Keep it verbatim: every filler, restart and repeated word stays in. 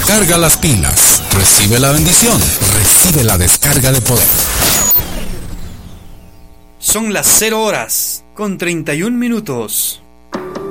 Recarga las pilas. Recibe la bendición. Recibe la descarga de poder. Son las cero horas con treinta y un minutos.